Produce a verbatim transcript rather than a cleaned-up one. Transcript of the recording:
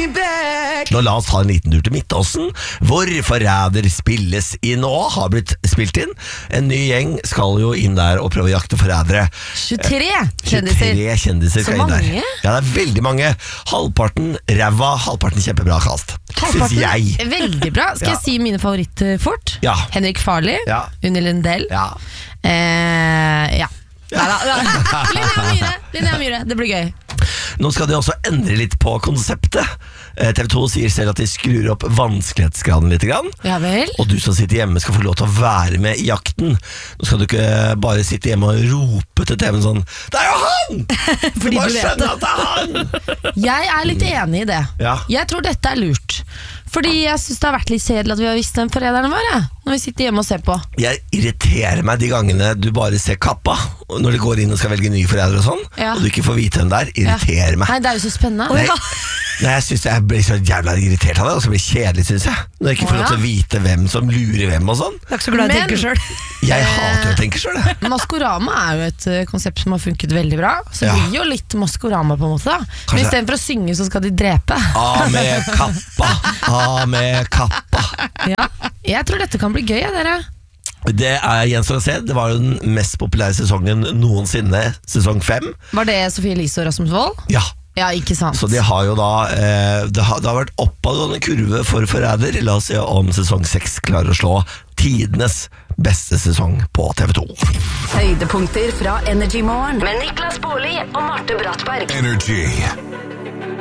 me back. Nå la oss ta en liten tur til Midtåsen, hvor Forræder spilles inn og har blitt spilt inn. En ny gjeng skal jo inn der og prøve å jakte forrædere. tjuetre kjendiser. tjuetre kjendiser skal Så inn der. mange? Ja, det er veldig mange. Halvparten ræva, halvparten kjempebra kast. Synes jeg. Veldig bra. Skal Ja. jeg si mine favoritter fort? Ja. Henrik Farley, Ja. Unni Lindell. Ja. Eh, ja. Neida, Linnea Myhre, Linnea Myhre, det blir gøy. Nå skal de også endre litt på konseptet. Eh, T V to sier selv at de skrur opp vanskelighetsgraden litt grann. Ja vel. Og du som sitter hjemme skal få lov til å være med i jakten. Nå skal du ikke bare sitte hjemme og rope til T V-en sånn Det er jo han! Fordi du bare du vet skjønner det. at det er han! Jeg er litt enig i det. Ja. Jeg tror dette er lurt. Fordi jeg synes det har vært litt kjedelig at vi har visst hvem forræderne var, ja. Når vi sitter hjemme og ser på. Jeg irriterer meg de gangene du bare ser kappa, og når de går inn og skal velge ny forræder og sånn, Ja. og du ikke får vite hvem der, irriterer meg. Nei, det er jo så spennende. Nei, nei, jeg synes jeg blir så jævla irritert av det, og så blir det kjedelig, synes jeg. Når jeg ikke får Å, lov til å ja. vite hvem som lurer hvem og sånn. Jeg er ikke så glad i å Men- tenke selv. Jeg hater jo å tenke selv, jeg. Maskorama er jo et uh, konsept som har funket veldig bra. Så Ja. det blir jo litt Maskorama på en måte da. Men Kanskje- i stedet for å synge så skal de drepe. Av med kappa, av med kappa. Ja. Jeg tror dette kan bli gøy, ja, dere. Det er gjenstår å se. Det var jo den mest populære sesongen noensinne, sesong fem. Var det Sofie Elise og Rasmus Wold? Ja, Ja, ikke sant. så de har jo da eh, det, har, det har vært oppadgående kurve for Forræder. La oss se om sesong seks klarer å slå tidenes beste sesong på T V to. Høydepunkter fra Energy Morgen med Niklas Baarli og Marte Brattberg. Energy.